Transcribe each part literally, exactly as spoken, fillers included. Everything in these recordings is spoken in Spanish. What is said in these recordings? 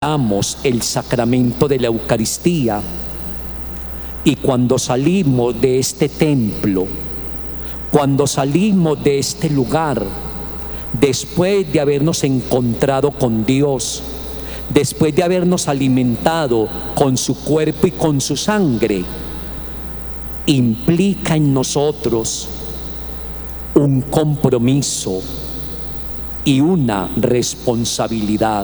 celebramos el sacramento de la Eucaristía y cuando salimos de este templo, cuando salimos de este lugar, después de habernos encontrado con Dios, después de habernos alimentado con su cuerpo y con su sangre, implica en nosotros un compromiso y una responsabilidad.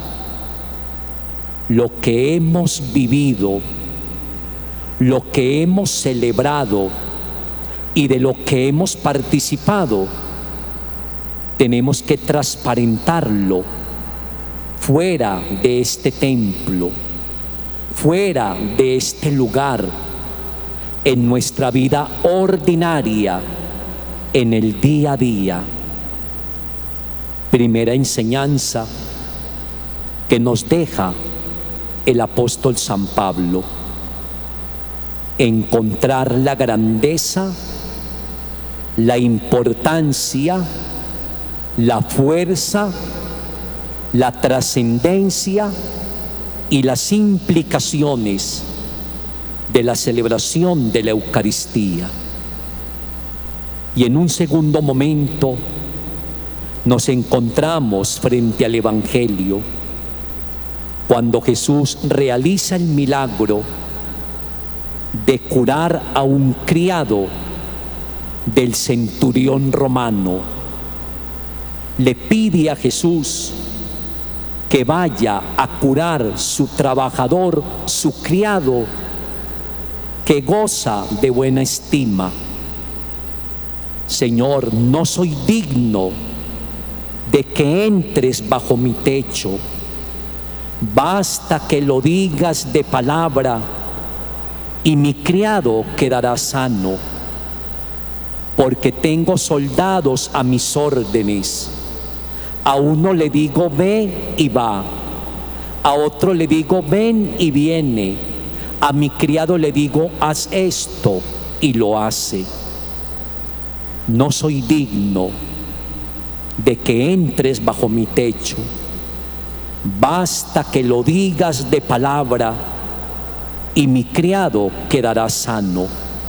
Lo que hemos vivido, lo que hemos celebrado y de lo que hemos participado, tenemos que transparentarlo fuera de este templo, fuera de este lugar, en nuestra vida ordinaria, en el día a día. Primera enseñanza que nos deja el apóstol San Pablo: encontrar la grandeza, la importancia, la fuerza, la trascendencia y las implicaciones de la celebración de la Eucaristía. Y en un segundo momento nos encontramos frente al Evangelio, cuando Jesús realiza el milagro de curar a un criado del centurión romano. Le pide a Jesús que vaya a curar su trabajador, su criado, que goza de buena estima. Señor, no soy digno de que entres bajo mi techo. Basta que lo digas de palabra y mi criado quedará sano, porque tengo soldados a mis órdenes. A uno le digo ve y va, a otro le digo ven y viene, a mi criado le digo haz esto y lo hace. No soy digno de que entres bajo mi techo. Basta que lo digas de palabra y mi criado quedará sano.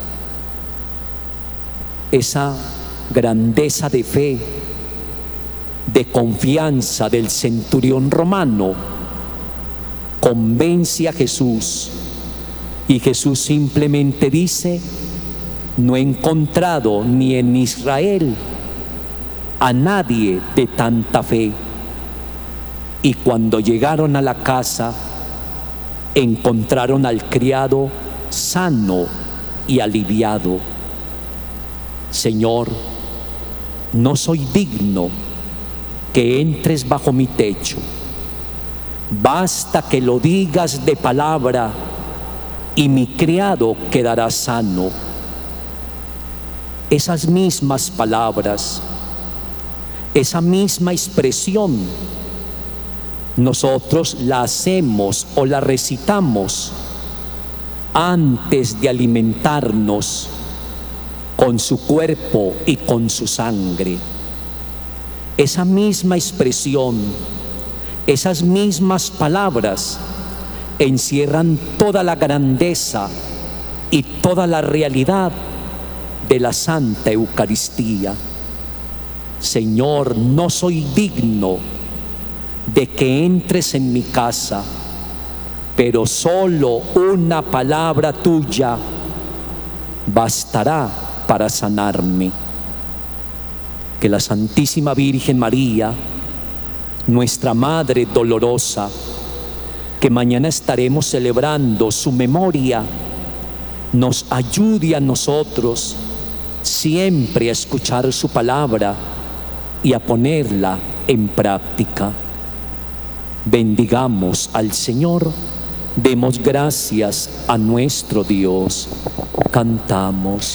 Esa grandeza de fe, de confianza del centurión romano, convence a Jesús, y Jesús simplemente dice: no he encontrado ni en Israel a nadie de tanta fe. Y cuando llegaron a la casa, encontraron al criado sano y aliviado. Señor, no soy digno que entres bajo mi techo. Basta que lo digas de palabra y mi criado quedará sano. Esas mismas palabras, esa misma expresión, nosotros la hacemos o la recitamos antes de alimentarnos con su cuerpo y con su sangre. Esa misma expresión, esas mismas palabras encierran toda la grandeza y toda la realidad de la Santa Eucaristía. Señor, no soy digno de que entres en mi casa, pero solo una palabra tuya bastará para sanarme. Que la Santísima Virgen María, nuestra Madre dolorosa, que mañana estaremos celebrando su memoria, nos ayude a nosotros siempre a escuchar su palabra y a ponerla en práctica. Bendigamos al Señor, demos gracias a nuestro Dios. Cantamos.